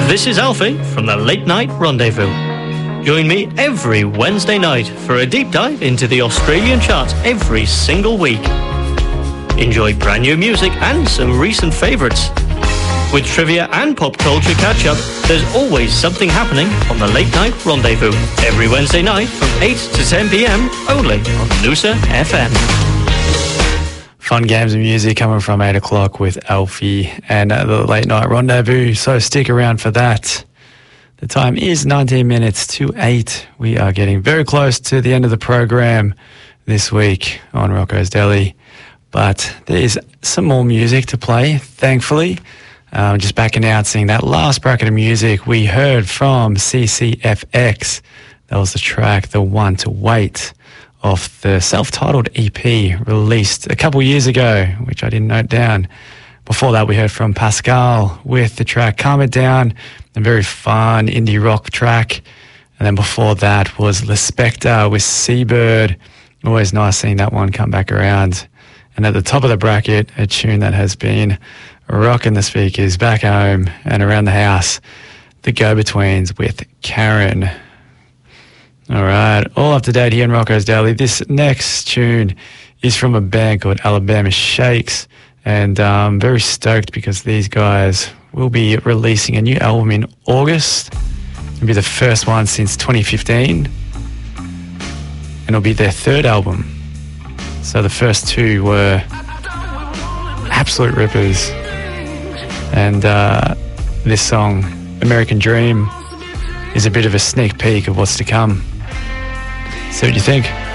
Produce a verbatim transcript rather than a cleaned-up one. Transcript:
This is Alfie from the Late Night Rendezvous. Join me every Wednesday night for a deep dive into the Australian charts every single week. Enjoy brand new music and some recent favourites. With trivia and pop culture catch-up, there's always something happening on the Late Night Rendezvous. Every Wednesday night from eight to ten p.m, only on Noosa F M. Fun games and music coming from eight o'clock with Alfie and uh, the Late Night Rendezvous, so stick around for that. The time is nineteen minutes to eight. We are getting very close to the end of the program this week on Rocco's Deli, but there is some more music to play, thankfully. Um, just back announcing that last bracket of music we heard from C C F X. That was the track The One to Wait off the self-titled E P released a couple years ago, which I didn't note down. Before that, we heard from Pascal with the track Calm It Down, a very fun indie rock track. And then before that was Lespectre with Seabird. Always nice seeing that one come back around. And at the top of the bracket, a tune that has been rocking the speakers back home and around the house, The Go-Betweens with Karen. All right, all up to date here in Rocco's Daily. This next tune is from a band called Alabama Shakes, and I'm um, very stoked because these guys will be releasing a new album in August. It'll be the first one since twenty fifteen, and it'll be their third album. So the first two were absolute rippers, and uh, this song, American Dream, is a bit of a sneak peek of what's to come. See what you think.